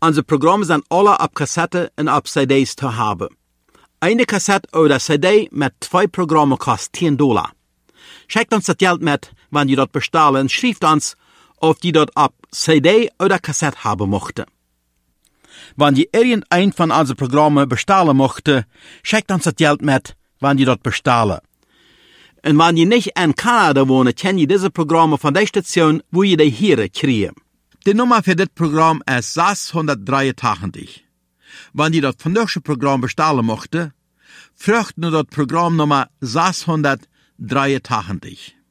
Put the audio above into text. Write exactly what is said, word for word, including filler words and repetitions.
Unsere Programme sind alle auf Kassette und auf C Ds zu haben. Eine Kassette oder C D mit zwei Programmen kostet zehn Dollar. Schickt uns das Geld mit, wenn ihr dort bestellen, schreibt uns, ob die dort ab C D oder Kassette haben möchte. Wenn ihr irgendein von unseren Programmen bestellen möchte, schickt uns das Geld mit, wenn ihr dort bestellen. Und wenn ihr nicht in Kanada wohnt, könnt ihr diese Programme von der Station, wo ihr die hier kriegt. Die Nummer für das Programm ist sechshundertdreiundachtzig. Wenn ihr das vernünftige Programm bestellen möchte, fragt nur das Programmnummer sechshundertdreiundachtzig.